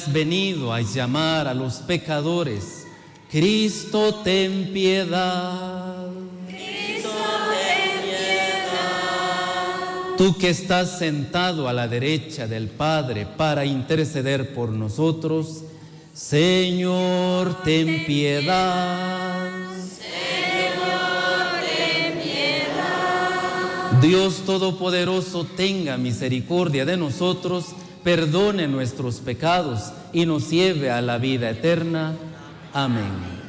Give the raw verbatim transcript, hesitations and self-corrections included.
Has venido a llamar a los pecadores. Cristo, ten piedad. Cristo, ten piedad. Tú que estás sentado a la derecha del Padre para interceder por nosotros, Señor, ten piedad. Señor, ten piedad. Dios Todopoderoso, tenga misericordia de nosotros, perdone nuestros pecados y nos lleve a la vida eterna. Amén.